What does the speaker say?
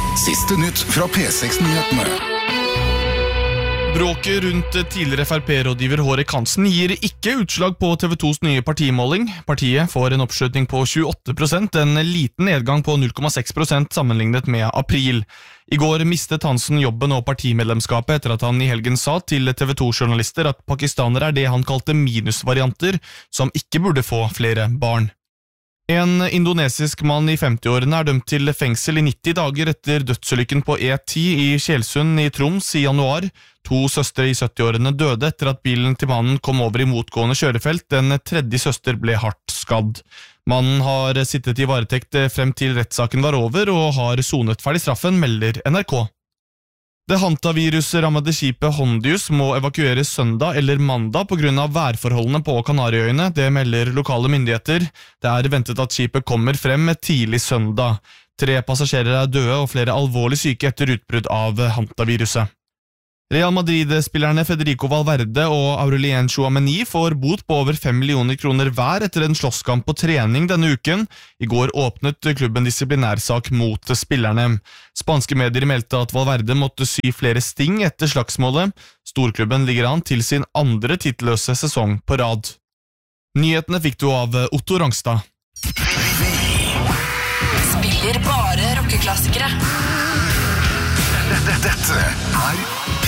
Siste nytt fra P6-nyhetene. Bråket rundt tidligere FrP-rådgiver Hårek Hansen gir ikke utslag på TV 2s nye partimåling. Partiet får en oppslutning på 28%, en liten nedgang på 0,6% sammenlignet med april. I går mistet Hansen jobben og partimedlemskapet etter at han i helgen sa til TV 2-journalister at pakistanere er det han kalte minusvarianter, som ikke burde få flere barn. En indonesisk mann i 50-årene er dømt til fengsel i 90 dager etter dødsulykken på E10 i Tjeldsund i Troms i januar. 2 søstre i 70-årene døde etter at bilen til mannen kom over i motgående kjørefelt. Den tredje søster ble hardt skadd. Mannen har sittet i varetekt frem til rettssaken var over og har sonet ferdig straffen, melder NRK. Det hantavirus-rammede skipet Hondius må evakueres søndag eller mandag på grunn av værforholdene på Kanariøyene, det melder lokale myndigheter. Det er ventet at skipet kommer frem tidlig søndag. 3 passasjerer er døde og flere alvorlig syke etter utbrudd av hantaviruset. Real Madrid-spillerne Federico Valverde og Aurelien Tchouaméni får bot på over 5 millioner kroner hver etter en slåsskamp på trening denne uken. I går åpnet klubben disiplinærsak mot spillerne. Spanske medier meldte at Valverde måtte sy flere sting etter slagsmålet. Storklubben ligger an til sin andre titelløse sesong på rad. Nyhetene fikk du av Otto Rangstad. Spiller bare rockeklassikere. Dette er